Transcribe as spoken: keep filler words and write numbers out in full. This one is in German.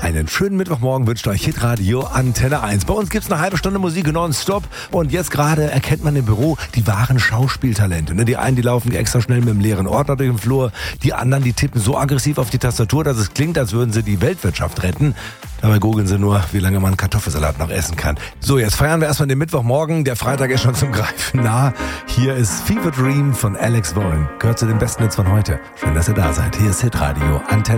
Einen schönen Mittwochmorgen wünscht euch Hitradio Antenne eins. Bei uns gibt's eine halbe Stunde Musik nonstop und jetzt gerade erkennt man im Büro die wahren Schauspieltalente. Die einen, die laufen extra schnell mit dem leeren Ordner durch den Flur, die anderen, die tippen so aggressiv auf die Tastatur, dass es klingt, als würden sie die Weltwirtschaft retten. Dabei googeln sie nur, wie lange man Kartoffelsalat noch essen kann. So, jetzt feiern wir erstmal den Mittwochmorgen. Der Freitag ist schon zum Greifen nah. Hier ist Fever Dream von Alex Vaughan. Gehört zu den besten Hits von heute. Schön, dass ihr da seid. Hier ist Hitradio Antenne.